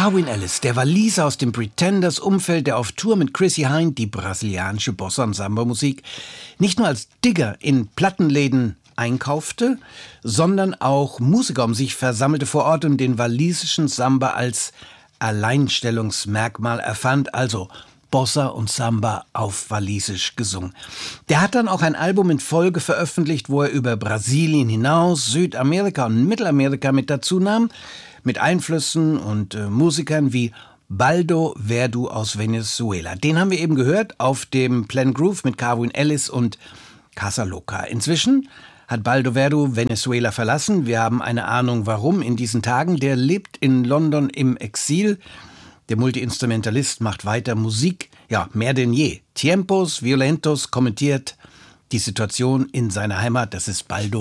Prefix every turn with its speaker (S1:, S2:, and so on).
S1: Carwyn Ellis, der Waliser aus dem Pretenders-Umfeld, der auf Tour mit Chrissie Hynde die brasilianische Bossa- und Samba-Musik nicht nur als Digger in Plattenläden einkaufte, sondern auch Musiker um sich versammelte vor Ort und den walisischen Samba als Alleinstellungsmerkmal erfand, also Bossa und Samba auf Walisisch gesungen. Der hat dann auch ein Album in Folge veröffentlicht, wo er über Brasilien hinaus Südamerika und Mittelamerika mit dazu nahm, mit Einflüssen und Musikern wie Baldo Verdu aus Venezuela. Den haben wir eben gehört auf dem Plan Groove mit Carwyn Ellis und Casa Loca. Inzwischen hat Baldo Verdu Venezuela verlassen. Wir haben eine Ahnung, warum in diesen Tagen. Der lebt in London im Exil. Der Multiinstrumentalist macht weiter Musik, ja, mehr denn je. Tiempos Violentos kommentiert die Situation in seiner Heimat. Das ist Baldo